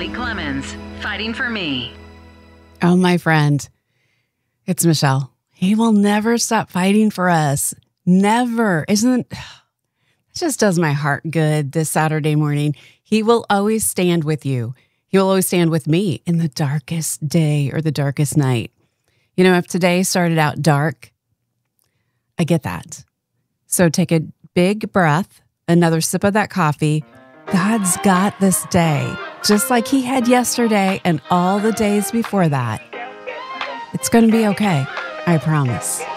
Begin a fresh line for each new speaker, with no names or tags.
Riley Clemens, fighting for me.
Oh, my friend, it's Michelle. He will never stop fighting for us. Never. It just does my heart good this Saturday morning. He will always stand with you. He will always stand with me in the darkest day or the darkest night. You know, if today started out dark, I get that. So take a big breath, another sip of that coffee. God's got this day, just like he had yesterday and all the days before that. It's going to be okay. I promise.